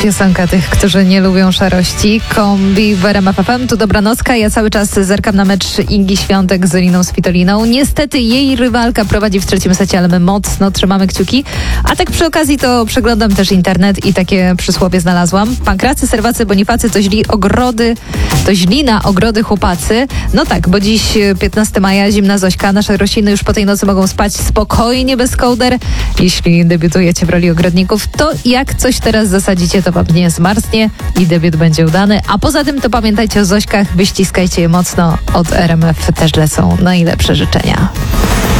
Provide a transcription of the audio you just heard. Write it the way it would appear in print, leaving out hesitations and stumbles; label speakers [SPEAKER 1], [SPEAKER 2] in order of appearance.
[SPEAKER 1] Piosenka tych, którzy nie lubią szarości. Kombi w RMF FM. Tu dobranocka. Ja cały czas zerkam na mecz Igi Świątek z Liną Svitoliną. Niestety jej rywalka prowadzi w trzecim secie, ale my mocno trzymamy kciuki. A tak przy okazji to przeglądam też internet i takie przysłowie znalazłam. Pankracy, serwacy, bonifacy to źli na ogrody chłopacy. No tak, bo dziś 15 maja, zimna Zośka. Nasze rośliny już po tej nocy mogą spać spokojnie bez kołder. Jeśli debiutujecie w roli ogrodników, to jak coś teraz zasadzicie, to wam nie zmarznie i debiut będzie udany. A poza tym to pamiętajcie o Zośkach, wyściskajcie je mocno. Od RMF też lecą najlepsze życzenia.